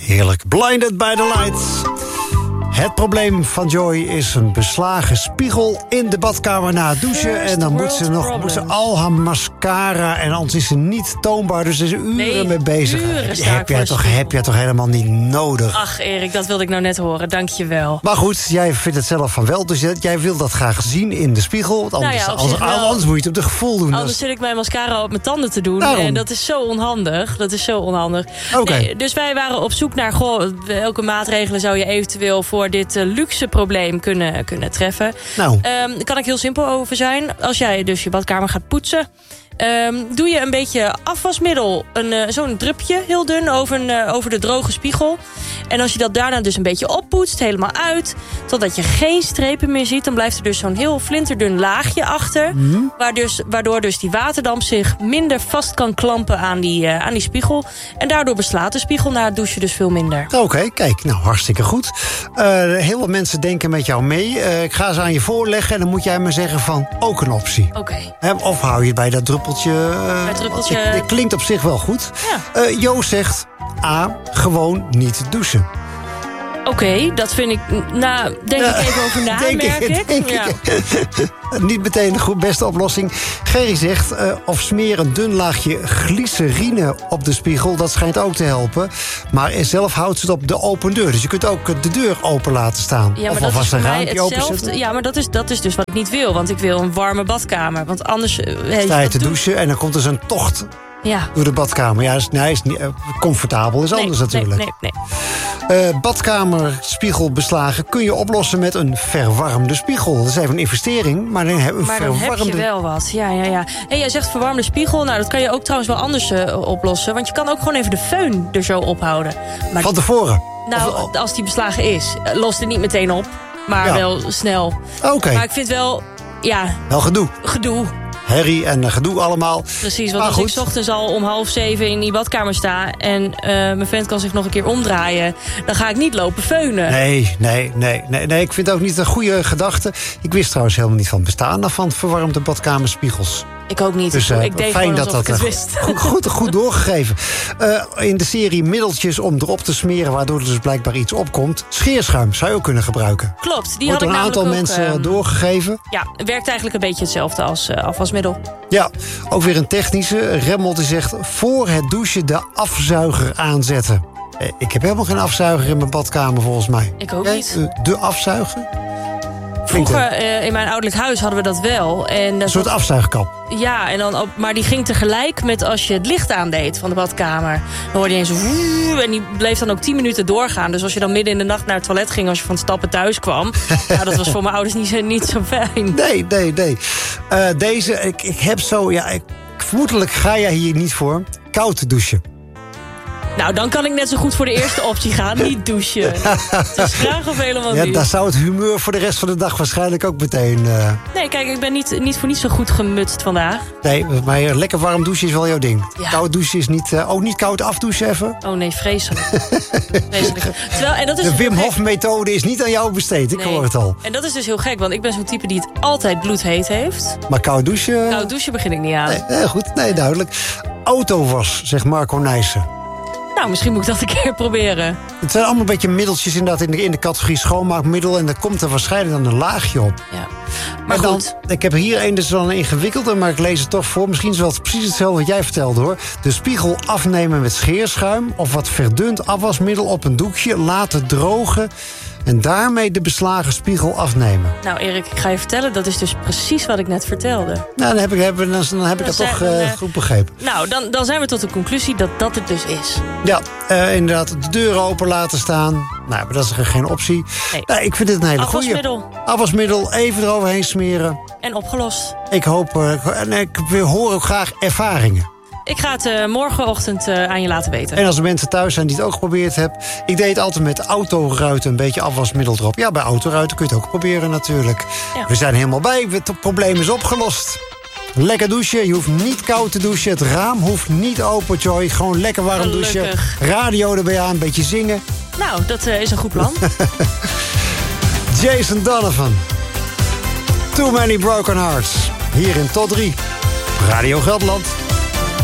Heerlijk. Blinded by the lights. Het probleem van Joy is een beslagen spiegel in de badkamer na het douchen. En dan moet ze al haar mascara en anders is ze niet toonbaar. Dus er is uren mee bezig. Heb jij toch helemaal niet nodig? Ach Erik, dat wilde ik nou net horen. Dank je wel. Maar goed, jij vindt het zelf van wel. Dus jij wil dat graag zien in de spiegel. Anders moet je het op de gevoel doen. Anders zit ik mijn mascara op mijn tanden te doen. Daarom. En dat is zo onhandig. Okay. Nee, dus wij waren op zoek naar welke maatregelen zou je eventueel voor dit luxe probleem kunnen treffen. Nou. Daar kan ik heel simpel over zijn. Als jij dus je badkamer gaat poetsen, doe je een beetje afwasmiddel, zo'n drupje, heel dun, over de droge spiegel. En als je dat daarna dus een beetje oppoetst, helemaal uit, totdat je geen strepen meer ziet, dan blijft er dus zo'n heel flinterdun laagje achter, waardoor dus die waterdamp zich minder vast kan klampen aan die spiegel. En daardoor beslaat de spiegel na het douchen dus veel minder. Oké, kijk, nou hartstikke goed. Heel veel mensen denken met jou mee. Ik ga ze aan je voorleggen en dan moet jij me zeggen van ook een optie. Oké. Of hou je het bij dat druppeltje? Het klinkt op zich wel goed. Ja. Joost zegt A, gewoon niet douchen. Oké, dat vind ik... denk ik even over na, merk ik. Niet meteen de beste oplossing. Gerry zegt, of smeer een dun laagje glycerine op de spiegel. Dat schijnt ook te helpen. Maar zelf houdt ze het op de open deur. Dus je kunt ook de deur open laten staan. Ja, maar of dat is voor mij hetzelfde. Ja, maar dat is dus wat ik niet wil. Want ik wil een warme badkamer. Want anders... sta je te douchen en dan komt er zo'n tocht... Ja. Door de badkamer. Ja, is niet comfortabel, is anders natuurlijk. Nee. Badkamerspiegel beslagen kun je oplossen met een verwarmde spiegel. Dat is even een investering, maar dan heb je wel wat. Ja. Hey, jij zegt verwarmde spiegel. Nou, dat kan je ook trouwens wel anders oplossen. Want je kan ook gewoon even de föhn er zo ophouden. Maar van tevoren? Nou, als die beslagen is. Lost het niet meteen op, maar wel snel. Oké. Maar ik vind wel... Ja. Wel Gedoe. Herrie en gedoe allemaal. Precies, want als ik 's ochtends al om 6:30 in die badkamer sta... en mijn vent kan zich nog een keer omdraaien... dan ga ik niet lopen feunen. Nee, ik vind het ook niet een goede gedachte. Ik wist trouwens helemaal niet van het bestaan van verwarmde badkamerspiegels. Ik ook niet. Dus ik deed fijn dat ik het wist. Goed doorgegeven. In de serie middeltjes om erop te smeren... waardoor er dus blijkbaar iets opkomt. Scheerschuim zou je ook kunnen gebruiken. Klopt, die wordt had ik een aantal mensen doorgegeven. Ja, het werkt eigenlijk een beetje hetzelfde als afwasmiddel. Ja, ook weer een technische. Remmel die zegt voor het douchen de afzuiger aanzetten. Ik heb helemaal geen afzuiger in mijn badkamer volgens mij. Ik ook niet. De afzuiger? Vroeger in mijn ouderlijk huis hadden we dat wel. En een soort afzuigkap. Ja, maar die ging tegelijk met als je het licht aandeed van de badkamer. Dan hoorde je eens en die bleef dan ook 10 minuten doorgaan. Dus als je dan midden in de nacht naar het toilet ging... als je van het stappen thuis kwam... dat was voor mijn ouders niet zo fijn. Nee. Deze, ik heb zo... vermoedelijk ga jij hier niet voor. Koud douchen. Nou, dan kan ik net zo goed voor de eerste optie gaan. Niet douchen. Dus graag of helemaal niet. Ja, daar zou het humeur voor de rest van de dag waarschijnlijk ook meteen... Nee, kijk, ik ben niet voor niet zo goed gemutst vandaag. Nee, maar lekker warm douchen is wel jouw ding. Ja. Koud douchen is niet... ook niet koud afdouchen even? Oh nee, vreselijk. En dat is de Wim Hof methode is niet aan jou besteed, ik hoor het al. En dat is dus heel gek, want ik ben zo'n type die het altijd bloedheet heeft. Maar koud douchen... Koud douchen begin ik niet aan. Nee, goed, nee, duidelijk. Autowas, zegt Marco Nijssen. Nou, misschien moet ik dat een keer proberen. Het zijn allemaal een beetje middeltjes inderdaad in de categorie schoonmaakmiddel. En daar komt er waarschijnlijk dan een laagje op. Ja. Maar goed. Ik heb hier een, dat is wel een ingewikkelde, maar ik lees het toch voor. Misschien is het wel precies hetzelfde wat jij vertelde, hoor. De spiegel afnemen met scheerschuim of wat verdund afwasmiddel op een doekje. Laten drogen. En daarmee de beslagen spiegel afnemen. Nou Erik, ik ga je vertellen, dat is dus precies wat ik net vertelde. Nou, dan heb ik dat toch goed begrepen. Nou, dan zijn we tot de conclusie dat dat het dus is. Ja, inderdaad, de deuren open laten staan. Nou, maar dat is geen optie. Nee, ik vind dit een hele goeie. Afwasmiddel, even eroverheen smeren. En opgelost. Ik hoor ook graag ervaringen. Ik ga het morgenochtend aan je laten weten. En als er mensen thuis zijn die het ook geprobeerd hebben... ik deed het altijd met autoruiten, een beetje afwasmiddel erop. Ja, bij autoruiten kun je het ook proberen natuurlijk. Ja. We zijn helemaal bij, het probleem is opgelost. Lekker douchen, je hoeft niet koud te douchen. Het raam hoeft niet open, Joy. Gewoon lekker warm douchen. Radio erbij aan, een beetje zingen. Nou, dat is een goed plan. Jason Donovan. Too Many Broken Hearts. Hier in Tot 3. Radio Gelderland.